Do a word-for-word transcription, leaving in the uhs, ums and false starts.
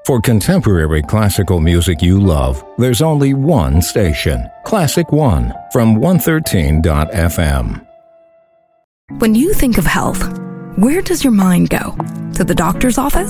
For contemporary classical music you love, there's only one station, Classic One, from one thirteen dot f m. When you think of health, where does your mind go? To the doctor's office?